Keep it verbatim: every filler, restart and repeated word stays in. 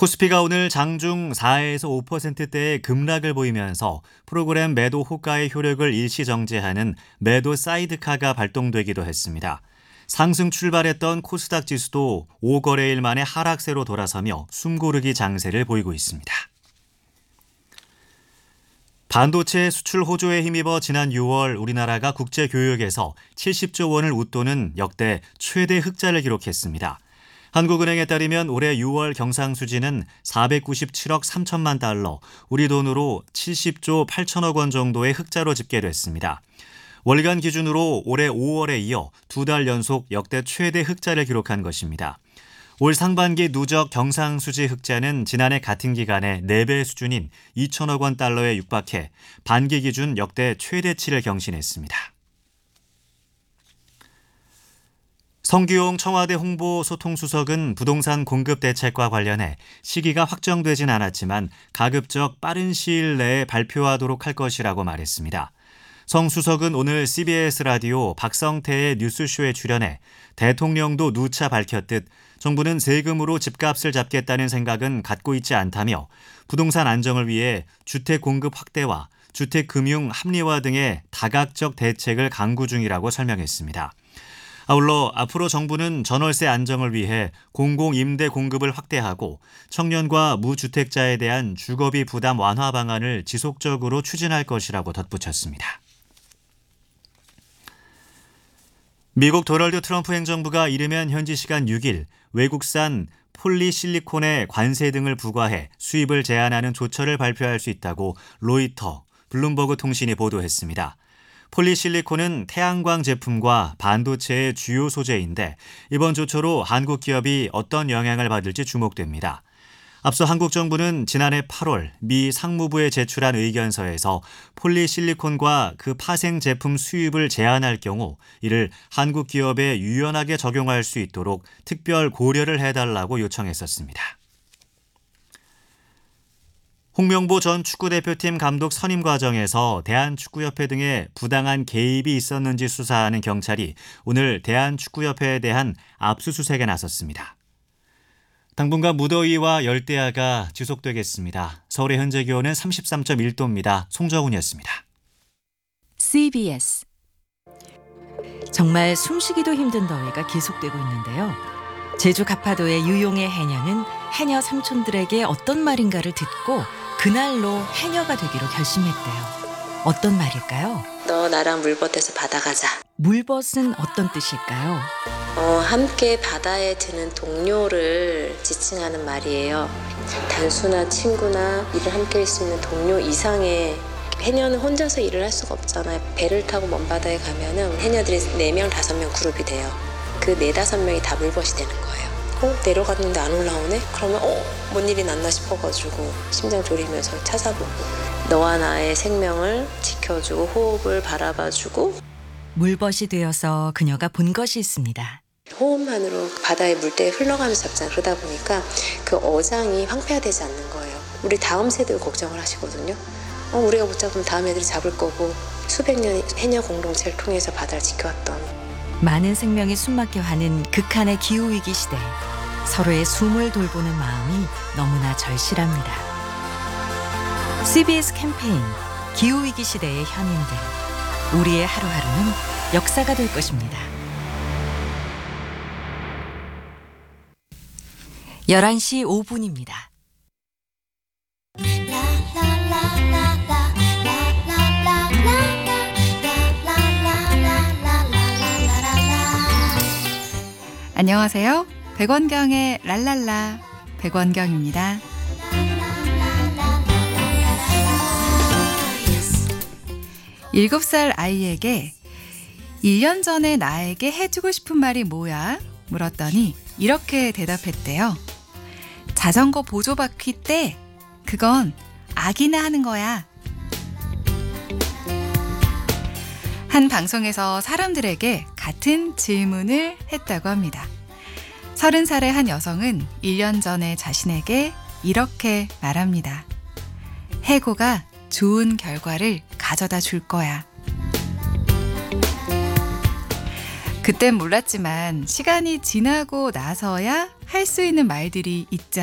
코스피가 오늘 장중 사에서 오 퍼센트대의 급락을 보이면서 프로그램 매도 호가의 효력을 일시 정지하는 매도 사이드카가 발동되기도 했습니다. 상승 출발했던 코스닥 지수도 오 거래일 만에 하락세로 돌아서며 숨고르기 장세를 보이고 있습니다. 반도체 수출 호조에 힘입어 지난 유월 우리나라가 국제교역에서 칠십조 원을 웃도는 역대 최대 흑자를 기록했습니다. 한국은행에 따르면 올해 유월 경상수지는 사백구십칠억 삼천만 달러, 우리 돈으로 칠십조 팔천억 원 정도의 흑자로 집계됐습니다. 월간 기준으로 올해 오월에 이어 두 달 연속 역대 최대 흑자를 기록한 것입니다. 올 상반기 누적 경상수지 흑자는 지난해 같은 기간의 네 배 수준인 이천억 원 달러에 육박해 반기 기준 역대 최대치를 경신했습니다. 성규용 청와대 홍보소통수석은 부동산 공급 대책과 관련해 시기가 확정되진 않았지만 가급적 빠른 시일 내에 발표하도록 할 것이라고 말했습니다. 성 수석은 오늘 씨비에스 라디오 박성태의 뉴스쇼에 출연해 대통령도 누차 밝혔듯 정부는 세금으로 집값을 잡겠다는 생각은 갖고 있지 않다며 부동산 안정을 위해 주택 공급 확대와 주택 금융 합리화 등의 다각적 대책을 강구 중이라고 설명했습니다. 아울러 앞으로 정부는 전월세 안정을 위해 공공임대 공급을 확대하고 청년과 무주택자에 대한 주거비 부담 완화 방안을 지속적으로 추진할 것이라고 덧붙였습니다. 미국 도널드 트럼프 행정부가 이르면 현지 시간 육 일 외국산 폴리실리콘의 관세 등을 부과해 수입을 제한하는 조처를 발표할 수 있다고 로이터, 블룸버그 통신이 보도했습니다. 폴리실리콘은 태양광 제품과 반도체의 주요 소재인데 이번 조처로 한국 기업이 어떤 영향을 받을지 주목됩니다. 앞서 한국 정부는 지난해 팔월 미 상무부에 제출한 의견서에서 폴리실리콘과 그 파생 제품 수입을 제한할 경우 이를 한국 기업에 유연하게 적용할 수 있도록 특별 고려를 해달라고 요청했었습니다. 홍명보 전 축구대표팀 감독 선임 과정에서 대한축구협회 등의 부당한 개입이 있었는지 수사하는 경찰이 오늘 대한축구협회에 대한 압수수색에 나섰습니다. 당분간 무더위와 열대야가 지속되겠습니다. 서울의 현재 기온은 삼십삼 점 일 도입니다. 송정훈이었습니다. 씨비에스 정말 숨쉬기도 힘든 더위가 계속되고 있는데요. 제주 가파도의 유용의 해녀는 해녀 삼촌들에게 어떤 말인가를 듣고 그날로 해녀가 되기로 결심했대요. 어떤 말일까요? 너 나랑 물벗에서 바다 가자. 물벗은 어떤 뜻일까요? 어, 함께 바다에 드는 동료를 지칭하는 말이에요. 단순한 친구나 일을 함께 할 수 있는 동료 이상의, 해녀는 혼자서 일을 할 수가 없잖아요. 배를 타고 먼 바다에 가면은 해녀들이 네 명, 다섯 명 그룹이 돼요. 그 네다섯 명이 다 물벗이 되는 거예요. 어? 내려갔는데 안 올라오네? 그러면 어? 뭔 일이 났나 싶어가지고 심장 졸이면서 찾아보고 너와 나의 생명을 지켜주고 호흡을 바라봐주고 물벗이 되어서 그녀가 본 것이 있습니다. 호흡만으로 바다의 물때에 흘러가면서 잡잖아요. 그러다 보니까 그 어장이 황폐화되지 않는 거예요. 우리 다음 세대를 걱정을 하시거든요. 어, 우리가 못 잡으면 다음 애들이 잡을 거고 수백 년 해녀 공동체를 통해서 바다를 지켜왔던 많은 생명이 숨막혀하는 극한의 기후위기 시대, 서로의 숨을 돌보는 마음이 너무나 절실합니다. 씨비에스 캠페인 기후위기 시대의 현인들, 우리의 하루하루는 역사가 될 것입니다. 열한 시 오 분입니다. 안녕하세요. 백원경의 랄랄라 백원경입니다. 일곱 살 아이에게 일 년 전에 나에게 해주고 싶은 말이 뭐야? 물었더니 이렇게 대답했대요. 자전거 보조바퀴 떼. 그건 아기나 하는 거야. 한 방송에서 사람들에게 같은 질문을 했다고 합니다. 서른 살의 한 여성은 일 년 전에 자신에게 이렇게 말합니다. 해고가 좋은 결과를 가져다 줄 거야. 그땐 몰랐지만 시간이 지나고 나서야 할 수 있는 말들이 있지